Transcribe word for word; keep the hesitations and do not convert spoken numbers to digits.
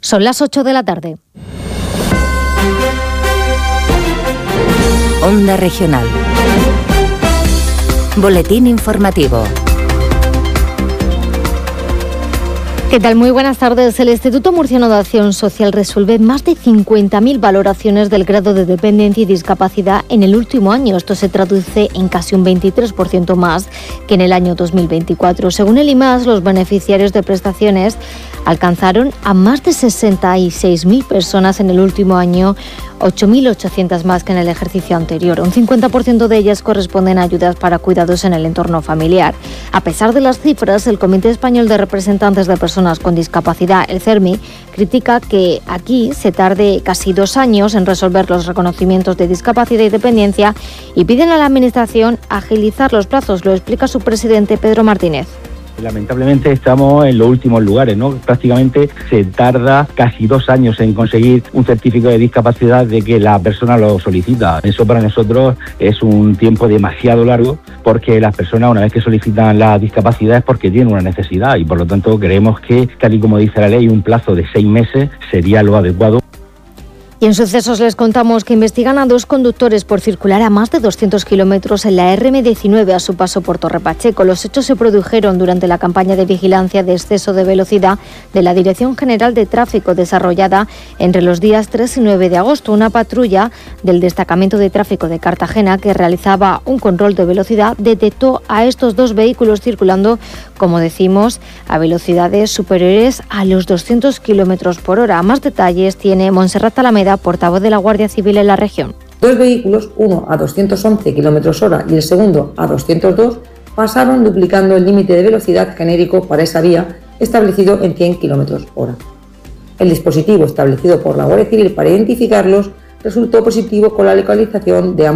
Son las ocho de la tarde. Onda Regional. Boletín informativo. ¿Qué tal? Muy buenas tardes. El Instituto Murciano de Acción Social resuelve más de cincuenta mil valoraciones del grado de dependencia y discapacidad en el último año. Esto se traduce en casi un veintitrés por ciento más que en el año dos mil veinticuatro. Según el I M A S, los beneficiarios de prestaciones alcanzaron a más de sesenta y seis mil personas en el último año, ocho mil ochocientas más que en el ejercicio anterior. Un cincuenta por ciento de ellas corresponden a ayudas para cuidados en el entorno familiar. A pesar de las cifras, el Comité Español de Representantes de Personas con Discapacidad, el CERMI, critica que aquí se tarde casi dos años en resolver los reconocimientos de discapacidad y dependencia y piden a la Administración agilizar los plazos. Lo explica su presidente, Pedro Martínez. Lamentablemente estamos en los últimos lugares, ¿no? Prácticamente se tarda casi dos años en conseguir un certificado de discapacidad de que la persona lo solicita. Eso para nosotros es un tiempo demasiado largo, porque las personas, una vez que solicitan la discapacidad, es porque tienen una necesidad y por lo tanto creemos que, tal y como dice la ley, un plazo de seis meses sería lo adecuado. Y en Sucesos les contamos que investigan a dos conductores por circular a más de doscientos kilómetros en la R M diecinueve a su paso por Torre Pacheco. Los hechos se produjeron durante la campaña de vigilancia de exceso de velocidad de la Dirección General de Tráfico desarrollada entre los días tres y nueve de agosto. Una patrulla del Destacamento de Tráfico de Cartagena, que realizaba un control de velocidad, detectó a estos dos vehículos circulando, como decimos, a velocidades superiores a los doscientos kilómetros por hora. Más detalles tiene Montserrat Alameda, portavoz de la Guardia Civil en la región. Dos vehículos, uno a doscientos once kilómetros hora y el segundo a doscientos dos, pasaron duplicando el límite de velocidad genérico para esa vía establecido en cien kilómetros hora. El dispositivo establecido por la Guardia Civil para identificarlos resultó positivo con la localización de ambos